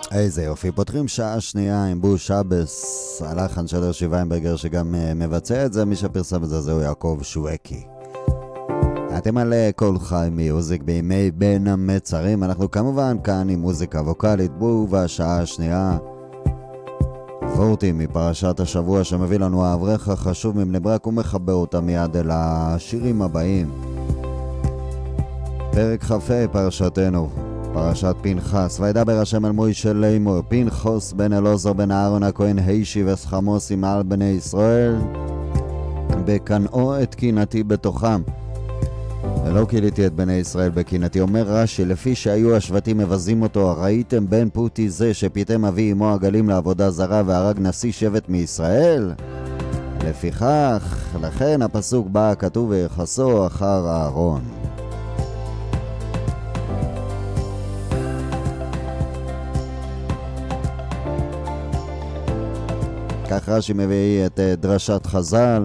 איזה יופי, פותחים שעה שנייה עם בוש שבס, הלחן של שיוויינברגר שגם מבצע את זה, מי שפרסם את זה זהו יעקב שווקי. אתם על כל חי מיוזיק בימי בין המצרים, אנחנו כמובן כאן עם מוזיקה ווקלית, בו והשעה השנייה וורטי מפרשת השבוע שמביא לנו האברך החשוב מבני ברק ומחבר אותה מיד אל השירים הבאים. פרק כ"ה פרשתנו, פרשת פנחס. וידבר השם אל מוישה לאמור, פנחס בן אלעזר בן אהרון הכהן הישיב אסחמוס עם על בני ישראל בקנאו את קינתי בתוכם, ולא קיליתי את בני ישראל בקינתי. אומר רש"י, לפי שהיו השבטים מבזים אותו, ראיתם בן פוטי זה שפיתם אבי עמו עגלים לעבודה זרה והרג נשיא שבט מישראל? לפיכך, לכן הפסוק בא כתוב ויחסו אחר אהרון. כך רש"י מביא את דרשת חז"ל.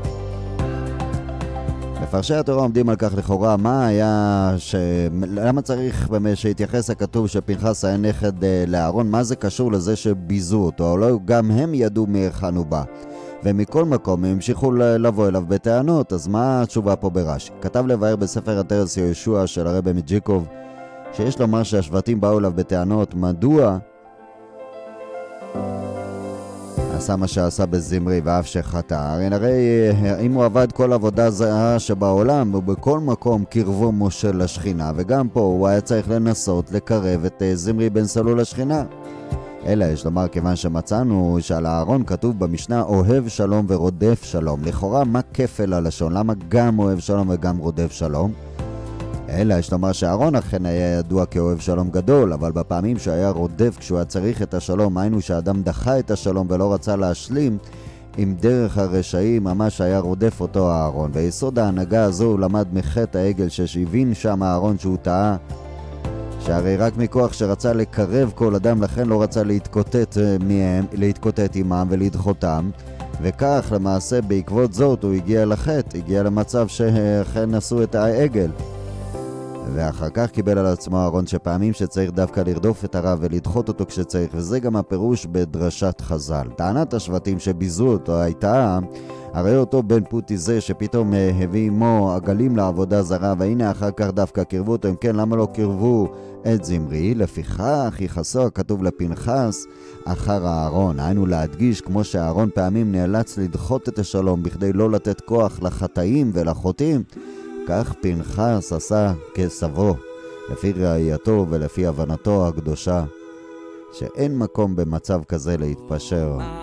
מפרשי התורה עומדים על כך לכאורה, מה היה, למה צריך באמת שהתייחס הכתוב שפנחס היה נכד לאהרון, מה זה קשור לזה שביזו אותו, או לא, גם הם ידעו מהיכן הוא בא. ומכל מקום הם המשיכו לבוא אליו בטענות, אז מה התשובה פה ברש"י? כתב לבאר בספר התרס יהושע של הרבי מג'יקוב, שיש לומר שהשבטים באו אליו בטענות, מדוע עשה מה שעשה בזמרי ואף שחטא. הרי אם הוא עבד כל עבודה זרה שבעולם, ובכל מקום קרבו משה לשכינה, וגם פה הוא היה צריך לנסות לקרב את זמרי בן סלול לשכינה. אלא יש לומר, כיוון שמצאנו שעל אהרון כתוב במשנה אוהב שלום ורודף שלום, לכאורה מה כפל הלשון? למה גם אוהב שלום וגם רודף שלום? אלא יש לומר שאהרון אכן היה ידוע כאוהב שלום גדול, אבל בפעמים שהיה רודף כשהוא היה צריך את השלום, היינו שהאדם דחה את השלום ולא רצה להשלים עם דרך הרשעים, ממש היה רודף אותו אהרון. ויסוד ההנהגה הזו הוא למד מחטא העגל, שהבין שם אהרון שהוא טעה, שהרי רק מכוח שרצה לקרב כל אדם, לכן לא רצה להתקוטט עמם ולדחותם, וכך למעשה בעקבות זאת הוא הגיע לחטא, הגיע למצב שאכן עשו את העגל. ואחר כך קיבל על עצמו אהרון שפעמים שצריך דווקא לרדוף את הרב ולדחות אותו כשצריך, וזה גם הפירוש בדרשת חז"ל. טענת השבטים שביזו אותו הייתה, הרי אותו בן פוטי זה שפתאום הביא עמו עגלים לעבודה זרה, והנה אחר כך דווקא קרבו אותו, אם כן למה לא קרבו את זמרי? לפיכך יחסו הכתוב לפנחס אחר אהרון, היינו להדגיש כמו שאהרון פעמים נאלץ לדחות את השלום בכדי לא לתת כוח לחטאים ולחוטאים, כך פנחס עשה כסבו, לפי ראייתו ולפי הבנתו הקדושה, שאין מקום במצב כזה להתפשר.